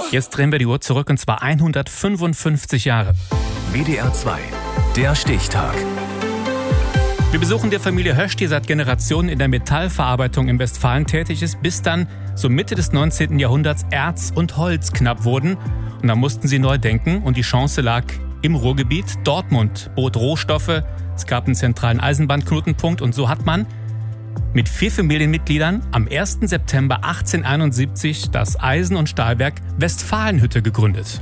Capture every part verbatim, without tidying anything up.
Jetzt drehen wir die Uhr zurück und zwar hundertfünfundfünfzig Jahre. W D R zwei, der Stichtag. Wir besuchen die Familie Hösch, die seit Generationen in der Metallverarbeitung im Westfalen tätig ist, bis dann so Mitte des neunzehnten Jahrhunderts Erz und Holz knapp wurden. Und da mussten sie neu denken und die Chance lag im Ruhrgebiet. Dortmund bot Rohstoffe, es gab einen zentralen Eisenbahnknotenpunkt und so hat man mit vier Familienmitgliedern am ersten September achtzehnhunderteinundsiebzig das Eisen- und Stahlwerk Westfalenhütte gegründet.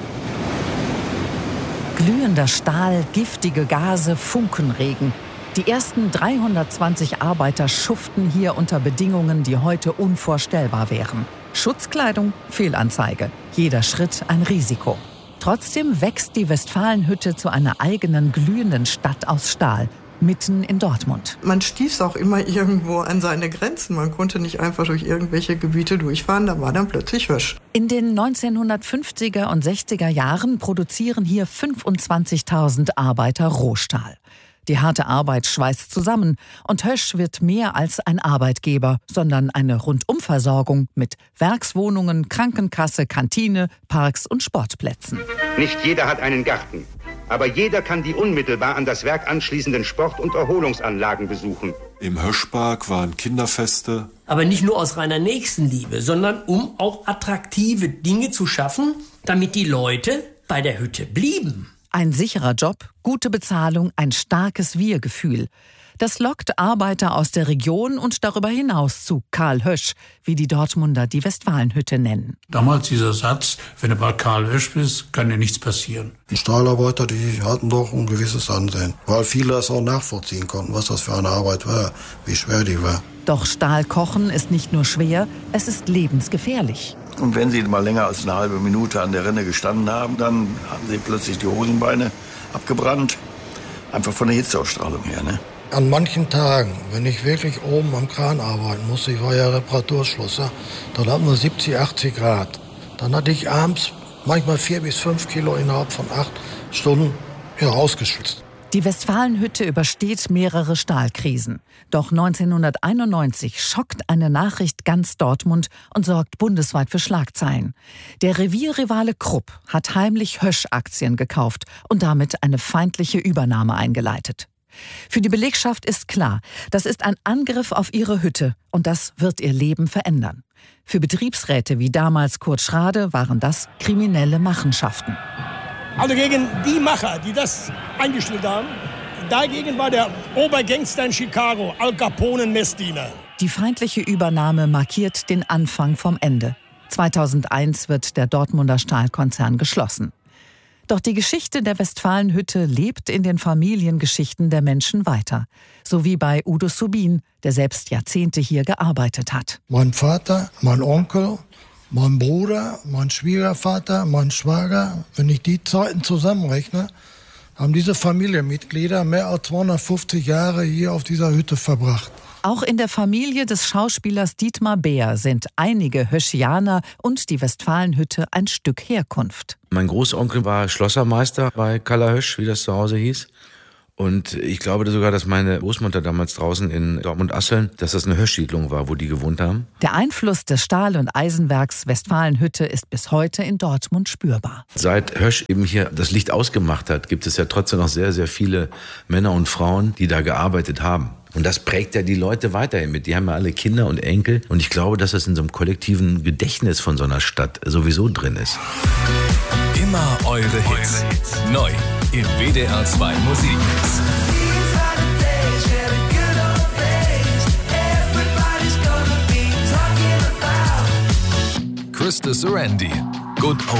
Glühender Stahl, giftige Gase, Funkenregen. Die ersten dreihundertzwanzig Arbeiter schuften hier unter Bedingungen, die heute unvorstellbar wären. Schutzkleidung, Fehlanzeige. Jeder Schritt ein Risiko. Trotzdem wächst die Westfalenhütte zu einer eigenen glühenden Stadt aus Stahl, mitten in Dortmund. Man stieß auch immer irgendwo an seine Grenzen. Man konnte nicht einfach durch irgendwelche Gebiete durchfahren, da war dann plötzlich Hösch. In den neunzehnhundertfünfziger und sechziger Jahren produzieren hier fünfundzwanzigtausend Arbeiter Rohstahl. Die harte Arbeit schweißt zusammen und Hösch wird mehr als ein Arbeitgeber, sondern eine Rundumversorgung mit Werkswohnungen, Krankenkasse, Kantine, Parks und Sportplätzen. Nicht jeder hat einen Garten, aber jeder kann die unmittelbar an das Werk anschließenden Sport- und Erholungsanlagen besuchen. Im Höschpark waren Kinderfeste. Aber nicht nur aus reiner Nächstenliebe, sondern um auch attraktive Dinge zu schaffen, damit die Leute bei der Hütte blieben. Ein sicherer Job, gute Bezahlung, ein starkes Wir-Gefühl. Das lockt Arbeiter aus der Region und darüber hinaus zu Karl Hösch, wie die Dortmunder die Westfalenhütte nennen. Damals dieser Satz, wenn du bei Karl Hösch bist, kann dir nichts passieren. Die Stahlarbeiter, die hatten doch ein gewisses Ansehen, weil viele das auch nachvollziehen konnten, was das für eine Arbeit war, wie schwer die war. Doch Stahlkochen ist nicht nur schwer, es ist lebensgefährlich. Und wenn Sie mal länger als eine halbe Minute an der Rinne gestanden haben, dann haben Sie plötzlich die Hosenbeine abgebrannt. Einfach von der Hitzeausstrahlung her, ne? An manchen Tagen, wenn ich wirklich oben am Kran arbeiten musste, ich war ja Reparaturschlosser, dann hatten wir siebzig, achtzig Grad. Dann hatte ich abends manchmal vier bis fünf Kilo innerhalb von acht Stunden hier rausgeschwitzt. Die Westfalenhütte übersteht mehrere Stahlkrisen. Doch neunzehnhunderteinundneunzig schockt eine Nachricht ganz Dortmund und sorgt bundesweit für Schlagzeilen. Der Revierrivale Krupp hat heimlich Hösch-Aktien gekauft und damit eine feindliche Übernahme eingeleitet. Für die Belegschaft ist klar, das ist ein Angriff auf ihre Hütte und das wird ihr Leben verändern. Für Betriebsräte wie damals Kurt Schrade waren das kriminelle Machenschaften. Also gegen die Macher, die das eingestellt haben, dagegen war der Obergangster in Chicago, Al Capone Messdiener. Die feindliche Übernahme markiert den Anfang vom Ende. zweitausendeins wird der Dortmunder Stahlkonzern geschlossen. Doch die Geschichte der Westfalenhütte lebt in den Familiengeschichten der Menschen weiter. So wie bei Udo Subin, der selbst Jahrzehnte hier gearbeitet hat. Mein Vater, mein Onkel, mein Bruder, mein Schwiegervater, mein Schwager, wenn ich die Zeiten zusammenrechne, haben diese Familienmitglieder mehr als zweihundertfünfzig Jahre hier auf dieser Hütte verbracht. Auch in der Familie des Schauspielers Dietmar Beer sind einige Höschianer und die Westfalenhütte ein Stück Herkunft. Mein Großonkel war Schlossermeister bei Karl Hösch, wie das zu Hause hieß. Und ich glaube sogar, dass meine Großmutter damals draußen in Dortmund-Asseln, dass das eine Höschsiedlung war, wo die gewohnt haben. Der Einfluss des Stahl- und Eisenwerks Westfalenhütte ist bis heute in Dortmund spürbar. Seit Hösch eben hier das Licht ausgemacht hat, gibt es ja trotzdem noch sehr, sehr viele Männer und Frauen, die da gearbeitet haben. Und das prägt ja die Leute weiterhin mit. Die haben ja alle Kinder und Enkel. Und ich glaube, dass das in so einem kollektiven Gedächtnis von so einer Stadt sowieso drin ist. Immer eure Hits. Neu im W D R zwei Musikmix. Krista Sarandy. Good